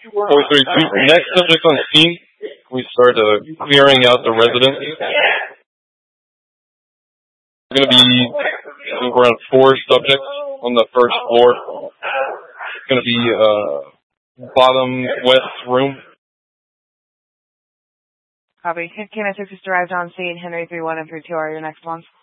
432. Next subject on scene. We start clearing out the residence. We're going to be around 4 subjects on the first floor. It's going to be bottom west room. Copy. K-966 arrived on scene. Henry 31 and 32 are your next ones.